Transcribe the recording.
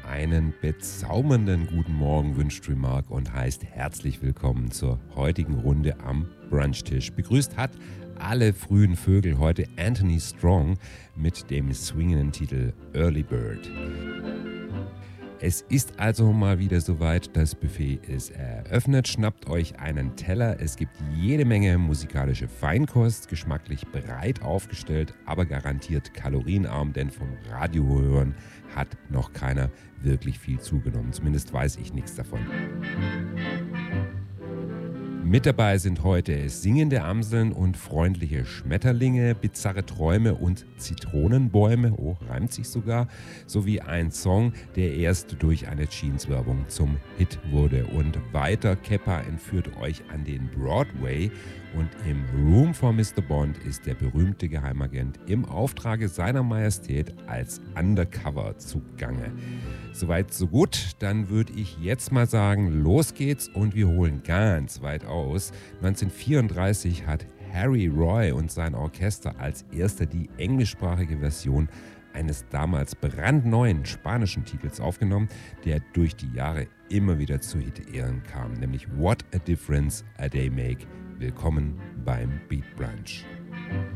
Einen bezaubernden guten Morgen wünscht Remark und heißt herzlich willkommen zur heutigen Runde am Brunchtisch. Begrüßt hat alle frühen Vögel heute Anthony Strong mit dem swingenden Titel Early Bird. Es ist also mal wieder soweit, das Buffet ist eröffnet. Schnappt euch einen Teller. Es gibt jede Menge musikalische Feinkost, geschmacklich breit aufgestellt, aber garantiert kalorienarm, denn vom Radiohören hat noch keiner wirklich viel zugenommen. Zumindest weiß ich nichts davon. Mit dabei sind heute singende Amseln und freundliche Schmetterlinge, bizarre Träume und Zitronenbäume, oh, reimt sich sogar, sowie ein Song, der erst durch eine Jeans-Werbung zum Hit wurde. Und weiter, Keppa entführt euch an den Broadway und im Room for Mr. Bond ist der berühmte Geheimagent im Auftrage seiner Majestät als Undercover zugange. Soweit, so gut. Dann würde ich jetzt mal sagen, los geht's und wir holen ganz weit aus. 1934 hat Harry Roy und sein Orchester als erster die englischsprachige Version eines damals brandneuen spanischen Titels aufgenommen, der durch die Jahre immer wieder zu Hit-Ehren kam, nämlich What a Difference a Day Make. Willkommen beim Beat Brunch.